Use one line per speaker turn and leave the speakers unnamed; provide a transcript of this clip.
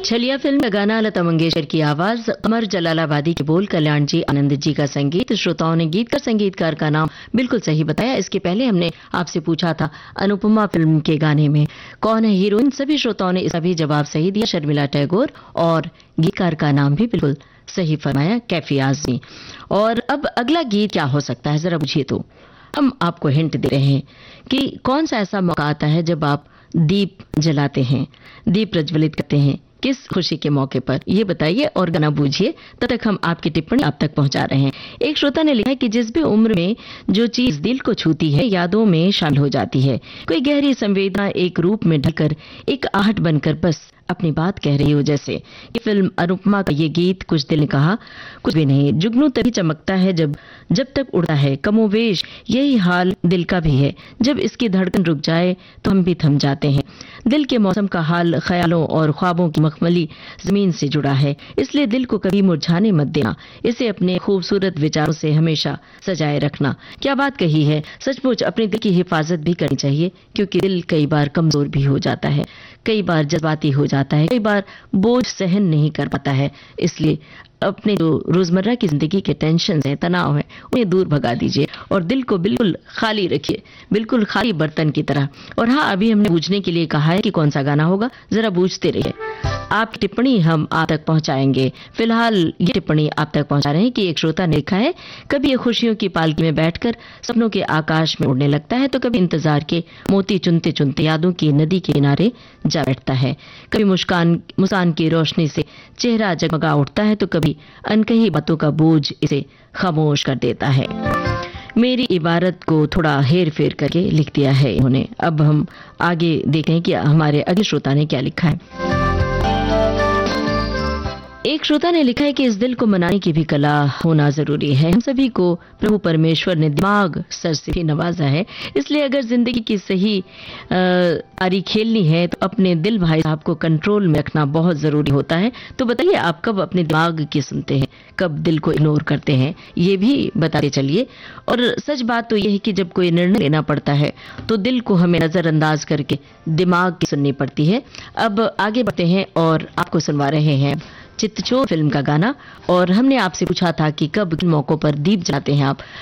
छलिया फिल्म का गाना लता मंगेशकर की आवाज, अमर जलालाबादी के बोल, कल्याण जी आनंद जी का संगीत। श्रोताओं ने गीतकार संगीतकार का नाम बिल्कुल सही बताया। इसके पहले हमने आपसे पूछा था अनुपमा फिल्म के गाने में कौन है हीरोइन। सभी श्रोताओं ने इसका भी जवाब सही दिया, शर्मिला टैगोर, और गीतकार का नाम भी बिल्कुल सही फरमाया, कैफी आजमी। और अब अगला गीत क्या हो सकता है, जरा पूछिए। तो हम आपको हिंट दे रहे हैं कि कौन सा ऐसा मौका आता है जब आप दीप जलाते हैं, दीप प्रज्वलित करते हैं, किस खुशी के मौके पर, ये बताइए और गाना बूझिए। तब तक हम आपकी टिप्पणी आप तक पहुंचा रहे हैं। एक श्रोता ने लिखा है कि जिस भी उम्र में जो चीज दिल को छूती है यादों में शामिल हो जाती है। कोई गहरी संवेदना एक रूप में ढलकर एक आहट बनकर बस अपनी बात कह रही हो। जैसे ये फिल्म अनुपमा का ये गीत, कुछ दिल ने कहा कुछ भी नहीं। जुगनू तभी चमकता है जब तक उड़ता है, कमोवेश यही हाल दिल का भी है। जब इसकी धड़कन रुक जाए तो हम भी थम जाते हैं। दिल के मौसम का हाल ख्यालों और ख्वाबों की मखमली जमीन से जुड़ा है, इसलिए दिल को कभी मुरझाने मत देना। इसे अपने खूबसूरत विचारों से हमेशा सजाए रखना। क्या बात कही है, सचमुच अपने दिल की हिफाजत भी करनी चाहिए, क्योंकि दिल कई बार कमजोर भी हो जाता है, कई बार जज्बाती हो जाता है, कई बार बोझ सहन नहीं कर पाता है। इसलिए अपने जो रोजमर्रा की जिंदगी के टेंशन हैं, तनाव है, उन्हें दूर भगा दीजिए और दिल को बिल्कुल खाली रखिए, बिल्कुल खाली बर्तन की तरह। और हाँ, अभी हमने बूझने के लिए कहा है कि कौन सा गाना होगा, जरा बूझते रहिए। आपकी टिप्पणी हम आप तक पहुंचाएंगे। फिलहाल ये टिप्पणी आप तक पहुंचा रहे हैं कि एक श्रोता ने लिखा है, कभी ये खुशियों की पालकी में बैठकर सपनों के आकाश में उड़ने लगता है, तो कभी इंतजार के मोती चुनते चुनते यादों की नदी के किनारे जा बैठता है। कभी मुस्कान की रोशनी से चेहरा जगमगा उठता है, तो कभी अनकही बातों का बोझ इसे खामोश कर देता है। मेरी इबारत को थोड़ा हेर फेर करके लिख दिया है इन्होंने। अब हम आगे देखें कि हमारे अगले श्रोता ने क्या लिखा है। एक श्रोता ने लिखा है कि इस दिल को मनाने की भी कला होना जरूरी है। हम सभी को प्रभु परमेश्वर ने दिमाग सर से भी नवाजा है, इसलिए अगर जिंदगी की सही आरी खेलनी है तो अपने दिल भाई साहब को कंट्रोल में रखना बहुत जरूरी होता है। तो बताइए, आप कब अपने दिमाग की सुनते हैं, कब दिल को इग्नोर करते हैं, ये भी बताते चलिए। और सच बात तो यह है कि जब कोई निर्णय लेना पड़ता है तो दिल को हमें नजरअंदाज करके दिमाग की सुननी पड़ती है। अब आगे बढ़ते हैं और आपको सुनवा रहे हैं चितचोर फिल्म का गाना। और हमने आपसे पूछा था कि कब किन मौकों पर दीप जलाते हैं आप।